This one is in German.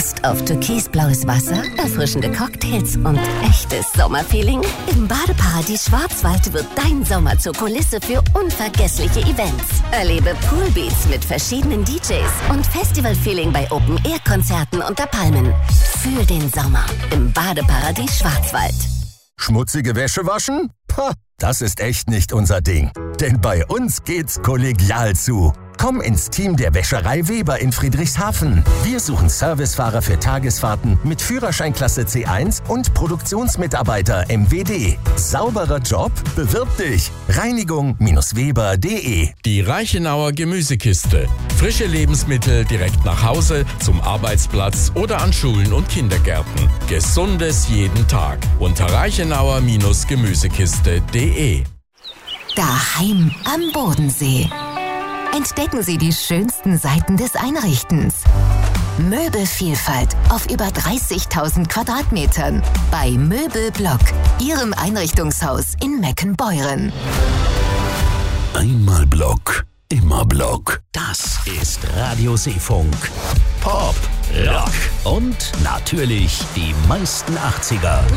Lust auf türkisblaues Wasser, erfrischende Cocktails und echtes Sommerfeeling? Im Badeparadies Schwarzwald wird dein Sommer zur Kulisse für unvergessliche Events. Erlebe Poolbeats mit verschiedenen DJs und Festivalfeeling bei Open-Air-Konzerten unter Palmen. Fühl den Sommer im Badeparadies Schwarzwald. Schmutzige Wäsche waschen? Pah, das ist echt nicht unser Ding. Denn bei uns geht's kollegial zu. Komm ins Team der Wäscherei Weber in Friedrichshafen. Wir suchen Servicefahrer für Tagesfahrten mit Führerscheinklasse C1 und Produktionsmitarbeiter MWD. Sauberer Job? Bewirb dich. Reinigung-weber.de. Die Reichenauer Gemüsekiste. Frische Lebensmittel direkt nach Hause, zum Arbeitsplatz oder an Schulen und Kindergärten. Gesundes jeden Tag. Unter reichenauer-gemüsekiste.de. Daheim am Bodensee. Entdecken Sie die schönsten Seiten des Einrichtens. Möbelvielfalt auf über 30.000 Quadratmetern bei Möbelblock, Ihrem Einrichtungshaus in Meckenbeuren. Einmal Block, immer Block. Das ist Radio Seefunk. Pop, Rock und natürlich die meisten 80er.